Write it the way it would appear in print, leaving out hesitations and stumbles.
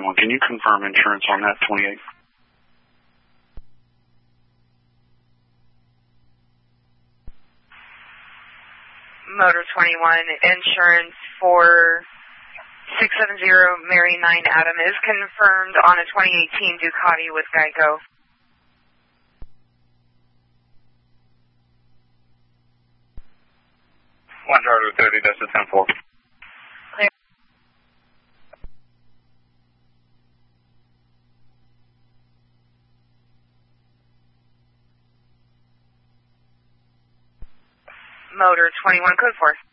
21. Can you confirm insurance on that 28? Motor 21, insurance for 670 Mary 9 Adam is confirmed on a 2018 Ducati with Geico. One Charger 30, that's a 10-4. Clear. Motor 21, code 4.